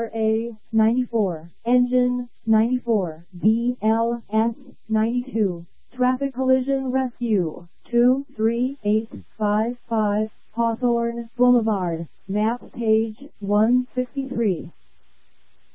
RA 94, Engine 94, BLS 92, Traffic Collision Rescue 23855, Hawthorne Boulevard, map page 163.